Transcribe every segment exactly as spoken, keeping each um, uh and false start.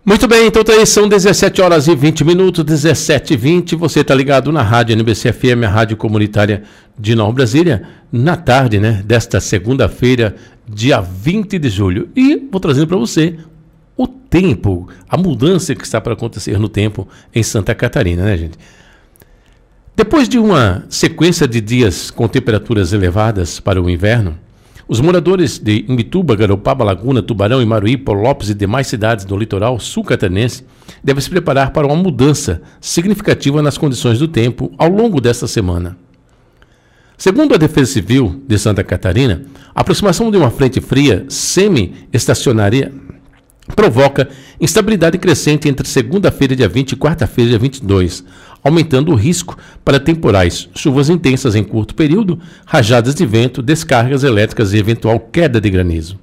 Muito bem, então tá aí, são dezessete horas e vinte minutos, dezessete e vinte, você está ligado na rádio N B C F M, a rádio comunitária de Nova Brasília, na tarde, né, desta segunda-feira, dia vinte de julho. E vou trazendo para você o tempo, a mudança que está para acontecer no tempo em Santa Catarina, né, gente? Depois de uma sequência de dias com temperaturas elevadas para o inverno, os moradores de Imbituba, Garopaba, Laguna, Tubarão, Imaruí, Paulo Lopes e demais cidades do litoral sul catarinense devem se preparar para uma mudança significativa nas condições do tempo ao longo desta semana. Segundo a Defesa Civil de Santa Catarina, a aproximação de uma frente fria semi-estacionária provoca instabilidade crescente entre segunda-feira, dia vinte, e quarta-feira, dia vinte e dois, aumentando o risco para temporais, chuvas intensas em curto período, rajadas de vento, descargas elétricas e eventual queda de granizo.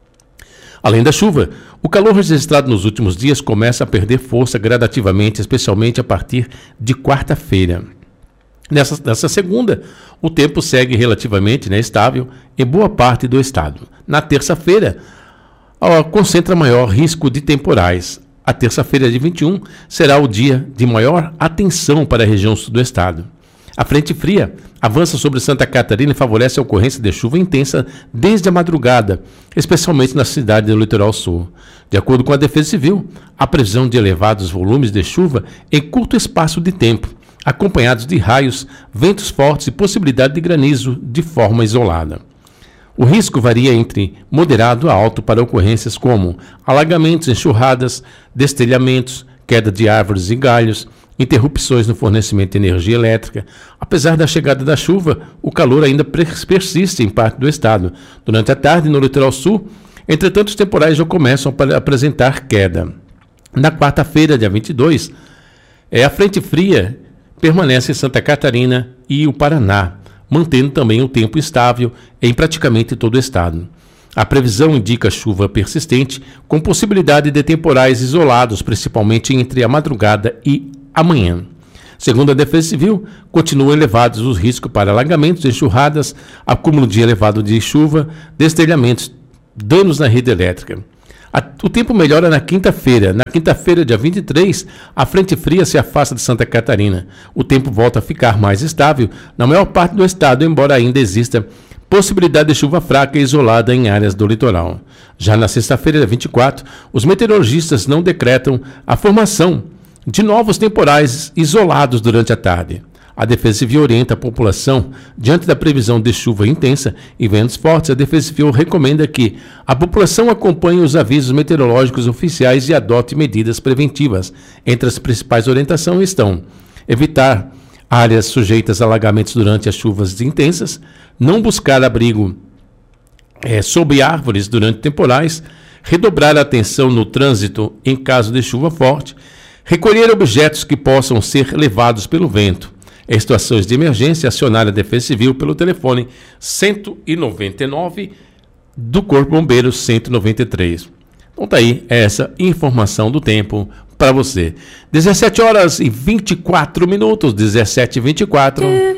Além da chuva, o calor registrado nos últimos dias começa a perder força gradativamente, especialmente a partir de quarta-feira. Nessa, nessa segunda, o tempo segue relativamente, né, estável em boa parte do estado. Na terça-feira, concentra maior risco de temporais. A terça-feira de vinte e um será o dia de maior atenção para a região sul do estado. A frente fria avança sobre Santa Catarina e favorece a ocorrência de chuva intensa desde a madrugada, especialmente na cidade do litoral sul. De acordo com a Defesa Civil, há previsão de elevados volumes de chuva em curto espaço de tempo, acompanhados de raios, ventos fortes e possibilidade de granizo de forma isolada. O risco varia entre moderado a alto para ocorrências como alagamentos, enxurradas, destelhamentos, queda de árvores e galhos, interrupções no fornecimento de energia elétrica. Apesar da chegada da chuva, o calor ainda persiste em parte do estado. Durante a tarde, no litoral sul, entretanto, os temporais já começam a apresentar queda. Na quarta-feira, dia vinte e dois, é, a frente fria permanece em Santa Catarina e o Paraná, mantendo também o tempo estável em praticamente todo o estado. A previsão indica chuva persistente, com possibilidade de temporais isolados, principalmente entre a madrugada e amanhã. Segundo a Defesa Civil, continuam elevados os riscos para alagamentos, enxurradas, acúmulo de elevado de chuva, destelhamentos, danos na rede elétrica. O tempo melhora na quinta-feira. Na quinta-feira, dia vinte e três, a frente fria se afasta de Santa Catarina. O tempo volta a ficar mais estável na maior parte do estado, embora ainda exista possibilidade de chuva fraca e isolada em áreas do litoral. Já na sexta-feira, dia vinte e quatro, os meteorologistas não decretam a formação de novos temporais isolados durante a tarde. A Defesa Civil orienta a população, diante da previsão de chuva intensa e ventos fortes, a Defesa Civil recomenda que a população acompanhe os avisos meteorológicos oficiais e adote medidas preventivas. Entre as principais orientações estão evitar áreas sujeitas a alagamentos durante as chuvas intensas, não buscar abrigo é, sob árvores durante temporais, redobrar a atenção no trânsito em caso de chuva forte, recolher objetos que possam ser levados pelo vento. Em situações de emergência, acionar a Defesa Civil pelo telefone cento e noventa e nove do Corpo Bombeiro cento e noventa e três. Então tá aí essa informação do tempo para você. dezessete horas e vinte e quatro minutos, dezessete e vinte e quatro.